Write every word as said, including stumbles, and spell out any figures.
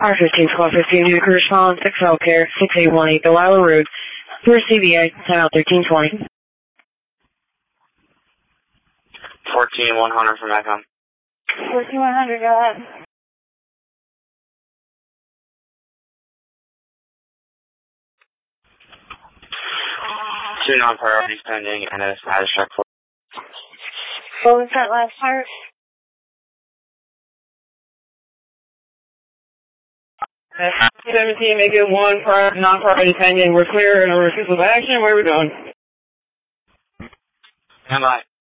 R fifteen twelve fifteen, new crew response, X L care, six eight one eight Delilah Road, for C B A, timeout thirteen twenty. fourteen one hundred from Ecom. fourteen one hundred, go ahead. Two non-priorities pending and a status check for. What was that last part? seventeen, make it one non-priority pending. We're clear and we're refusal of action. Where are we going? Am I?